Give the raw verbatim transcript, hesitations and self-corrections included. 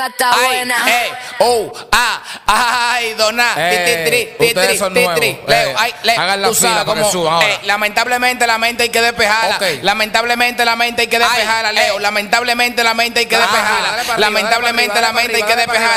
jeva está Ay, buena. eh, oh, ah, ay, dona, Eh, ti, ti, ti, ustedes ti, son ti, nuevos. ti, Leo, Eh, ay, Leo, hagan la tú sabes fila para que cómo, suban ahora. eh, lamentablemente la mente hay que despejarla. Ok. Lamentablemente la mente hay que despejarla, Ay, Leo. eh. Lamentablemente la mente hay que Ajá, despejarla. dale para arriba, Lamentablemente dale la para mente hay arriba, que dale para arriba, despejarla.